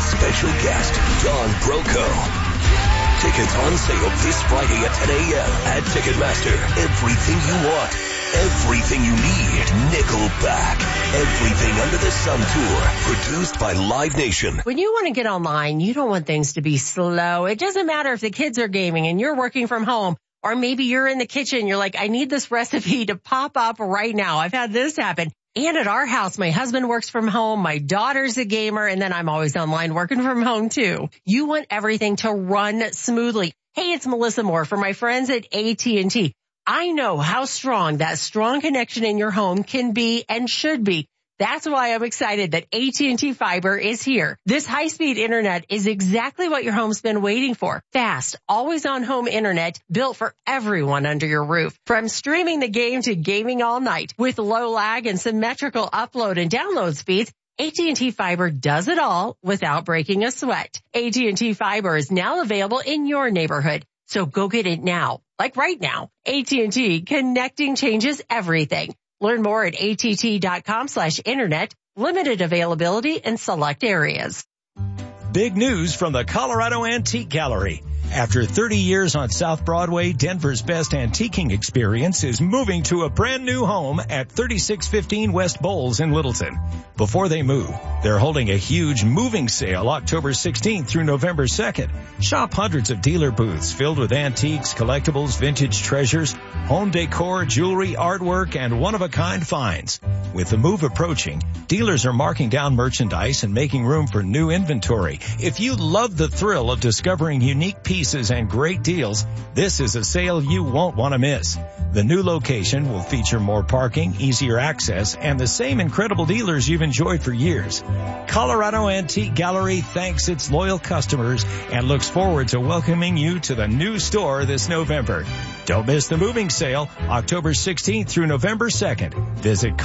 special guest, Don Broco. Tickets on sale this Friday at 10 a.m. at Ticketmaster. Everything you want, everything you need. Nickelback. Everything Under the Sun Tour. Produced by Live Nation. When you want to get online, you don't want things to be slow. It doesn't matter if the kids are gaming and you're working from home, or maybe you're in the kitchen. You're like, I need this recipe to pop up right now. I've had this happen. And at our house, my husband works from home, my daughter's a gamer, and then I'm always online working from home too. You want everything to run smoothly. Hey, it's Melissa Moore for my friends at AT&T. I know how strong that strong connection in your home can be and should be. That's why I'm excited that AT&T Fiber is here. This high-speed internet is exactly what your home's been waiting for. Fast, always-on home internet built for everyone under your roof. From streaming the game to gaming all night. With low lag and symmetrical upload and download speeds, AT&T Fiber does it all without breaking a sweat. AT&T Fiber is now available in your neighborhood. So go get it now. Like right now. AT&T, connecting changes everything. Learn more at att.com/internet. Limited availability in select areas. Big news from the Colorado Antique Gallery. After 30 years on South Broadway, Denver's best antiquing experience is moving to a brand new home at 3615 West Bowles in Littleton. Before they move, they're holding a huge moving sale October 16th through November 2nd. Shop hundreds of dealer booths filled with antiques, collectibles, vintage treasures, home decor, jewelry, artwork, and one-of-a-kind finds. With the move approaching, dealers are marking down merchandise and making room for new inventory. If you love the thrill of discovering unique pieces and great deals, this is a sale you won't want to miss. The new location will feature more parking, easier access, and the same incredible dealers you've enjoyed for years. Colorado Antique Gallery thanks its loyal customers and looks forward to welcoming you to the new store this November. Don't miss the moving sale, October 16th through November 2nd. Visit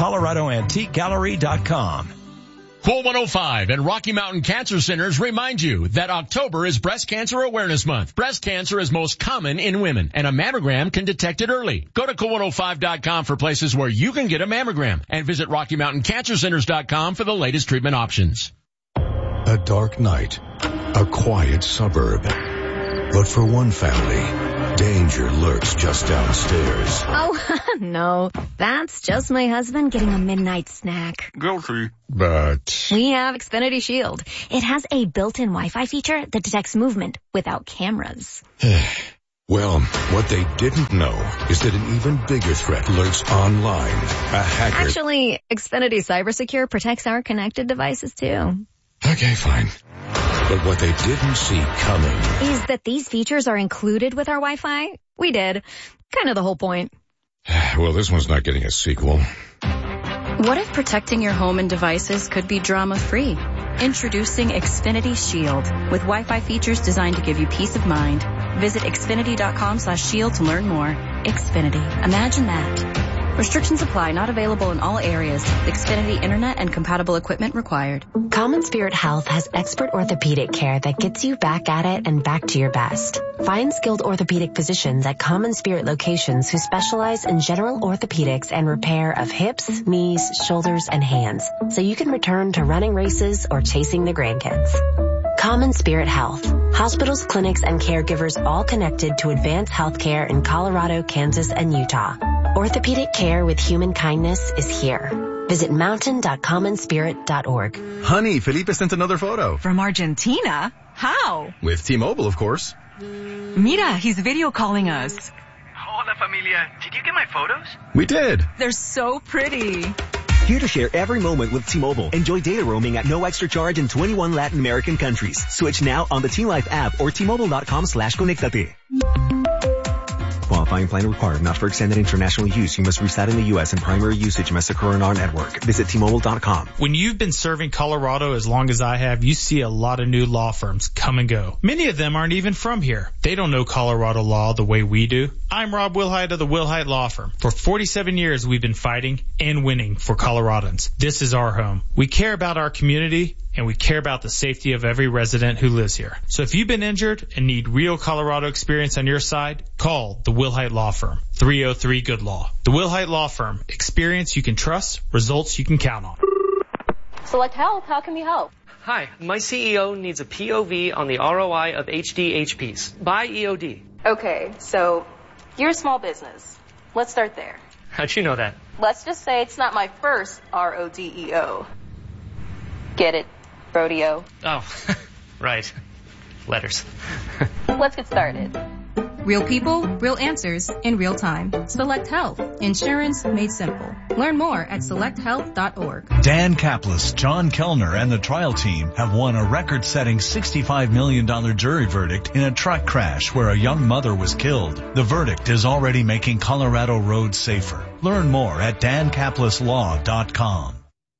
ColoradoAntiqueGallery.com. Cool 105 and Rocky Mountain Cancer Centers remind you that October is Breast Cancer Awareness Month. Breast cancer is most common in women, and a mammogram can detect it early. Go to cool105.com for places where you can get a mammogram, and visit RockyMountainCancerCenters.com for the latest treatment options. A dark night, a quiet suburb. But for one family, danger lurks just downstairs. Oh, no. That's just my husband getting a midnight snack. Guilty. But We have Xfinity Shield. It has a built-in Wi-Fi feature that detects movement without cameras. well, what they didn't know is that an even bigger threat lurks online. A hacker. Actually, Xfinity CyberSecure protects our connected devices, too. Okay, fine. But what they didn't see coming is that these features are included with our Wi-Fi. We did. Kind of the whole point. Well, this one's not getting a sequel. What if protecting your home and devices could be drama-free? Introducing Xfinity Shield with Wi-Fi features designed to give you peace of mind. Visit Xfinity.com/shield to learn more. Xfinity. Imagine that. Restrictions apply. Not available in all areas. Xfinity Internet and compatible equipment required. Common Spirit Health has expert orthopedic care that gets you back at it and back to your best. Find skilled orthopedic physicians at Common Spirit locations who specialize in general orthopedics and repair of hips, knees, shoulders, and hands, so you can return to running races or chasing the grandkids. Common Spirit Health. Hospitals, clinics, and caregivers all connected to advanced healthcare in Colorado, Kansas, and Utah. Orthopedic care with human kindness is here. Visit mountain.commonspirit.org. Honey, Felipe sent another photo. From Argentina? How? With T-Mobile, of course. Mira, he's video calling us. Hola, familia. Did you get my photos? We did. They're so pretty. Here to share every moment with T-Mobile. Enjoy data roaming at no extra charge in 21 Latin American countries. Switch now on the T-Life app or T-Mobile.com/conectate. Qualifying plan required. Not for extended international use. You must reside in the U.S. and primary usage must occur on our network. Visit T-Mobile.com. When you've been serving Colorado as long as I have, you see a lot of new law firms come and go. Many of them aren't even from here. They don't know Colorado law the way we do. I'm Rob Wilhite of the Wilhite Law Firm. For 47 years, we've been fighting and winning for Coloradans. This is our home. We care about our community, and we care about the safety of every resident who lives here. So if you've been injured and need real Colorado experience on your side, call the Wilhite Law Firm, 303-GOOD-LAW. The Wilhite Law Firm, experience you can trust, results you can count on. Select Health, how can we help? Hi, my CEO needs a POV on the ROI of HDHPs. Buy EOD. Okay, so you're a small business. Let's start there. How'd you know that? Let's just say it's not my first RODEO. Get it? Rodeo. Oh, right. Letters. Let's get started. Real people, real answers in real time. Select Health. Insurance made simple. Learn more at selecthealth.org. Dan Kaplis, John Kellner, and the trial team have won a record-setting $65 million jury verdict in a truck crash where a young mother was killed. The verdict is already making Colorado roads safer. Learn more at dankapleslaw.com.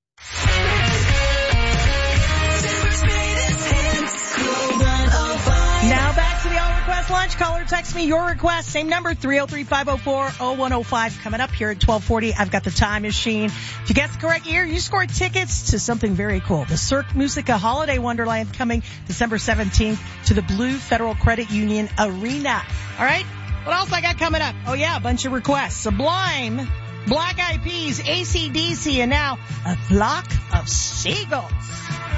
Now back to the All Request Lunch. Caller, text me your request. Same number, 303-504-0105. Coming up here at 1240, I've got the time machine. If you guess the correct year, you score tickets to something very cool. The Cirque Musica Holiday Wonderland coming December 17th to the Blue Federal Credit Union Arena. All right? What else I got coming up? Oh, yeah, a bunch of requests. Sublime, Black Eyed Peas, AC/DC, and now A Flock of Seagulls.